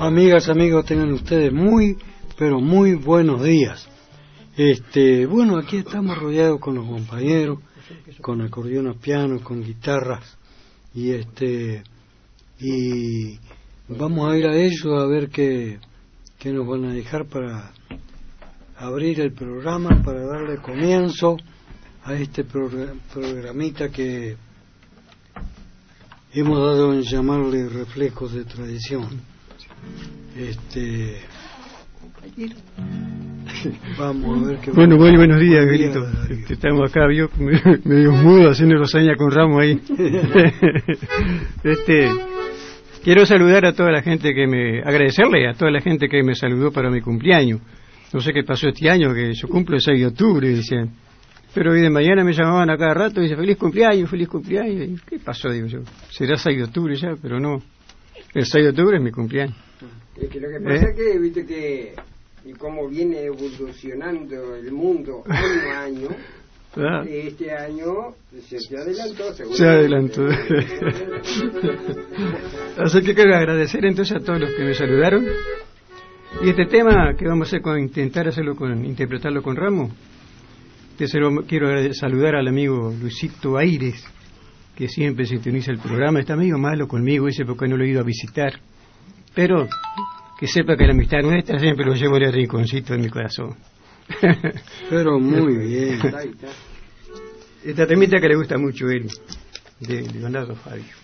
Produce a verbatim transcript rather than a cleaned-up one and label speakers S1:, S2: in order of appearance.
S1: Amigas, amigos, tengan ustedes muy, pero muy buenos días. Este, bueno, aquí estamos rodeados con los compañeros, con acordeones, pianos, con guitarras, y este, y vamos a ir a ellos a ver qué, qué nos van a dejar para abrir el programa, para darle comienzo a este progr- programita que hemos dado en llamarle Reflejos de Tradición. Este, vamos a ver qué.
S2: Bueno, muy buenos días, Grito. Este, estamos acá, yo medio mudo, haciendo los años con Ramos ahí. este, quiero saludar a toda la gente que me, agradecerle a toda la gente que me saludó para mi cumpleaños. No sé qué pasó este año, que yo cumplo el seis de octubre, decían. Pero hoy de mañana me llamaban a cada rato y dicen, feliz cumpleaños, feliz cumpleaños. ¿Y qué pasó? Digo yo, será seis de octubre ya, pero no. El seis de octubre es mi cumpleaños.
S3: Es que lo que pasa ¿Eh? es que, viste que, y cómo viene evolucionando el mundo año a año, ah. este año se, se adelantó, seguro.
S2: Se adelantó. Así que quiero agradecer entonces a todos los que me saludaron. Y este tema que vamos a hacer con, intentar hacerlo con, interpretarlo con Ramos, que se lo, quiero saludar al amigo Luisito Aires, que siempre sintoniza el programa. Está medio malo conmigo, dice, porque no lo he ido a visitar. Pero que sepa que la amistad nuestra siempre lo llevo en el rinconcito de mi corazón.
S1: Pero muy bien.
S2: Esta temita que le gusta mucho a él, de Leonardo Fabio.